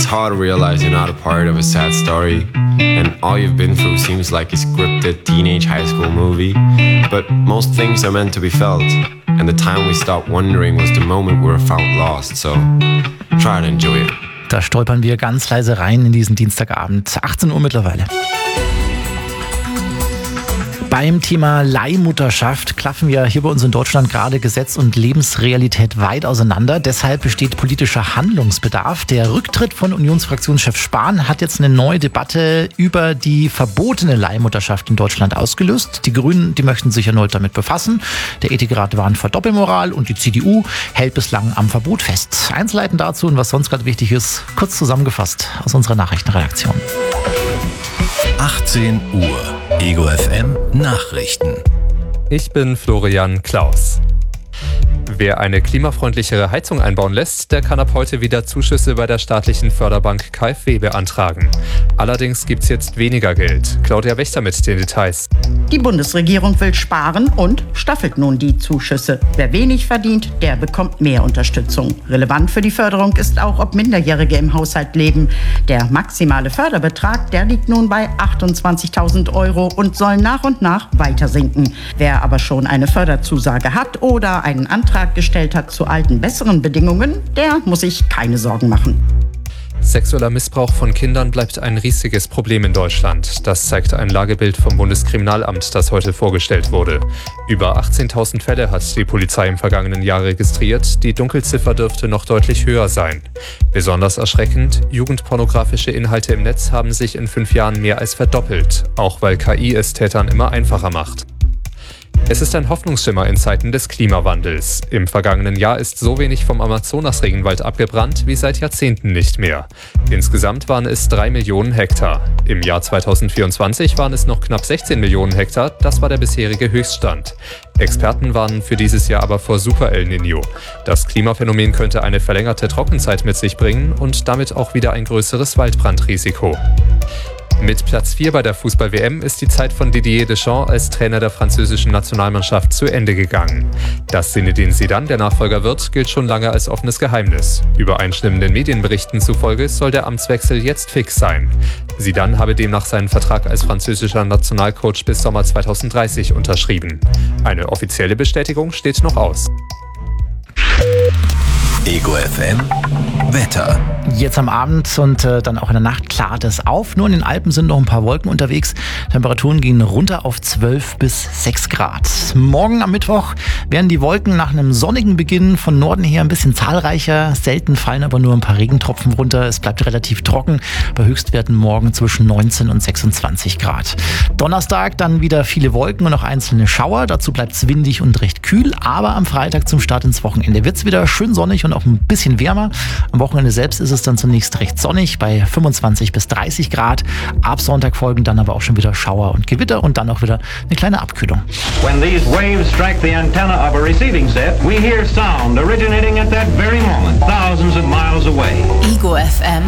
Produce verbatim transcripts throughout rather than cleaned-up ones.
hard to realize you're not a part of a sad story, and all you've been through seems like a scripted teenage high school movie. But most things are meant to be felt, and the time we stopped wondering was the moment we were found lost, so try to enjoy it. Da stolpern wir ganz leise rein in diesen Dienstagabend, achtzehn Uhr mittlerweile. Beim Thema Leihmutterschaft klaffen wir hier bei uns in Deutschland gerade Gesetz und Lebensrealität weit auseinander. Deshalb besteht politischer Handlungsbedarf. Der Rücktritt von Unionsfraktionschef Spahn hat jetzt eine neue Debatte über die verbotene Leihmutterschaft in Deutschland ausgelöst. Die Grünen, die möchten sich erneut damit befassen. Der Ethikrat warnt vor Doppelmoral und die C D U hält bislang am Verbot fest. Einzelheiten dazu und was sonst gerade wichtig ist, kurz zusammengefasst aus unserer Nachrichtenredaktion. achtzehn Uhr, Ego F M Nachrichten. Ich bin Florian Klaus. Wer eine klimafreundlichere Heizung einbauen lässt, der kann ab heute wieder Zuschüsse bei der staatlichen Förderbank K f W beantragen. Allerdings gibt es jetzt weniger Geld. Claudia Wächter mit den Details. Die Bundesregierung will sparen und staffelt nun die Zuschüsse. Wer wenig verdient, der bekommt mehr Unterstützung. Relevant für die Förderung ist auch, ob Minderjährige im Haushalt leben. Der maximale Förderbetrag, der liegt nun bei achtundzwanzigtausend Euro und soll nach und nach weiter sinken. Wer aber schon eine Förderzusage hat oder einen Antrag gestellt hat zu alten, besseren Bedingungen, der muss sich keine Sorgen machen. Sexueller Missbrauch von Kindern bleibt ein riesiges Problem in Deutschland. Das zeigt ein Lagebild vom Bundeskriminalamt, das heute vorgestellt wurde. Über achtzehntausend Fälle hat die Polizei im vergangenen Jahr registriert. Die Dunkelziffer dürfte noch deutlich höher sein. Besonders erschreckend, jugendpornografische Inhalte im Netz haben sich in fünf Jahren mehr als verdoppelt, auch weil K I es Tätern immer einfacher macht. Es ist ein Hoffnungsschimmer in Zeiten des Klimawandels. Im vergangenen Jahr ist so wenig vom Amazonas-Regenwald abgebrannt wie seit Jahrzehnten nicht mehr. Insgesamt waren es drei Millionen Hektar. Im Jahr zweitausendvierundzwanzig waren es noch knapp sechzehn Millionen Hektar. Das war der bisherige Höchststand. Experten warnen für dieses Jahr aber vor Super El Niño. Das Klimaphänomen könnte eine verlängerte Trockenzeit mit sich bringen und damit auch wieder ein größeres Waldbrandrisiko. Mit Platz vier bei der Fußball-W M ist die Zeit von Didier Deschamps als Trainer der französischen Nationalmannschaft zu Ende gegangen. Dass Zinedine Zidane der Nachfolger wird, gilt schon lange als offenes Geheimnis. Übereinstimmenden Medienberichten zufolge soll der Amtswechsel jetzt fix sein. Zidane habe demnach seinen Vertrag als französischer Nationalcoach bis Sommer zweitausenddreißig unterschrieben. Eine offizielle Bestätigung steht noch aus. Ego F M Wetter. Jetzt am Abend und äh, dann auch in der Nacht klart es auf. Nur in den Alpen sind noch ein paar Wolken unterwegs. Temperaturen gehen runter auf zwölf bis sechs Grad. Morgen am Mittwoch werden die Wolken nach einem sonnigen Beginn von Norden her ein bisschen zahlreicher. Selten fallen aber nur ein paar Regentropfen runter. Es bleibt relativ trocken. Bei Höchstwerten morgen zwischen neunzehn und sechsundzwanzig Grad. Donnerstag dann wieder viele Wolken und auch einzelne Schauer. Dazu bleibt es windig und recht kühl. Aber am Freitag zum Start ins Wochenende wird es wieder schön sonnig und auch ein bisschen wärmer. Am Wochenende selbst ist es dann zunächst recht sonnig bei fünfundzwanzig bis dreißig Grad. Ab Sonntag folgen dann aber auch schon wieder Schauer und Gewitter und dann auch wieder eine kleine Abkühlung. When these waves strike the antenna of a receiving set, we hear sound originating at that very moment, thousands of miles away. Ego F M.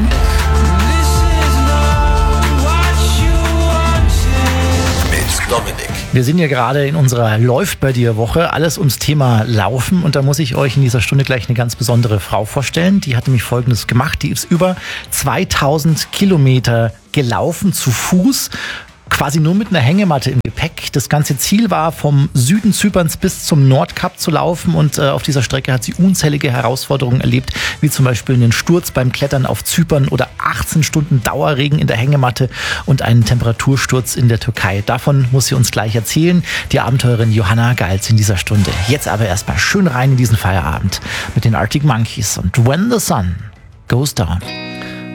Mit Dominik. Wir sind ja gerade in unserer Läuft bei dir Woche, alles ums Thema Laufen und da muss ich euch in dieser Stunde gleich eine ganz besondere Frau vorstellen. Die hat nämlich Folgendes gemacht, die ist über zweitausend Kilometer gelaufen zu Fuß, quasi nur mit einer Hängematte im Gepäck. Das ganze Ziel war, vom Süden Zyperns bis zum Nordkap zu laufen und äh, auf dieser Strecke hat sie unzählige Herausforderungen erlebt, wie zum Beispiel einen Sturz beim Klettern auf Zypern oder achtzehn Stunden Dauerregen in der Hängematte und einen Temperatursturz in der Türkei. Davon muss sie uns gleich erzählen, die Abenteurerin Johanna Geils in dieser Stunde. Jetzt aber erstmal schön rein in diesen Feierabend mit den Arctic Monkeys und When the Sun Goes Down.